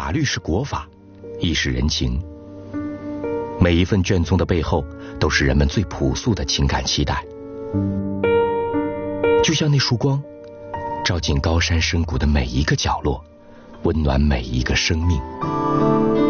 法律是国法，亦是人情。每一份卷宗的背后，都是人们最朴素的情感期待。就像那束光，照进高山深谷的每一个角落，温暖每一个生命。